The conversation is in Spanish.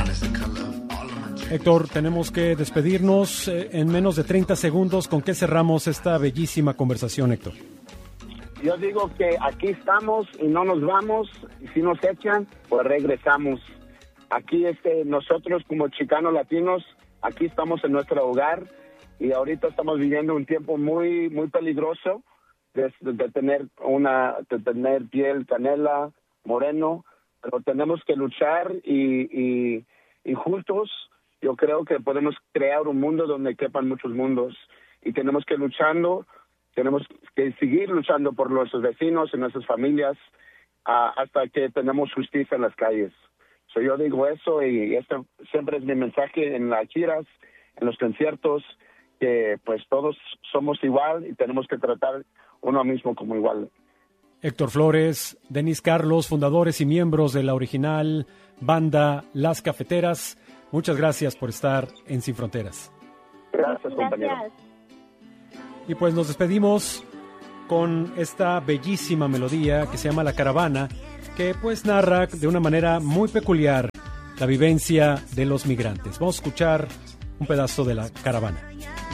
Héctor, tenemos que despedirnos en menos de 30 segundos. ¿Con qué cerramos esta bellísima conversación, Héctor? Yo digo que aquí estamos y no nos vamos. Y si nos echan, pues regresamos. Aquí nosotros como chicanos latinos, aquí estamos en nuestro hogar y ahorita estamos viviendo un tiempo muy muy peligroso de tener piel canela, moreno, pero tenemos que luchar y juntos yo creo que podemos crear un mundo donde quepan muchos mundos y tenemos que seguir luchando por nuestros vecinos y nuestras familias hasta que tenemos justicia en las calles. Yo digo eso y esto siempre es mi mensaje en las giras, en los conciertos, que pues todos somos igual y tenemos que tratar uno mismo como igual. Héctor Flores, Denis Carlos, fundadores y miembros de la original banda Las Cafeteras, muchas gracias por estar en Sin Fronteras. Gracias, compañero. Y pues nos despedimos con esta bellísima melodía que se llama La Caravana, que pues narra de una manera muy peculiar la vivencia de los migrantes. Vamos a escuchar un pedazo de La Caravana.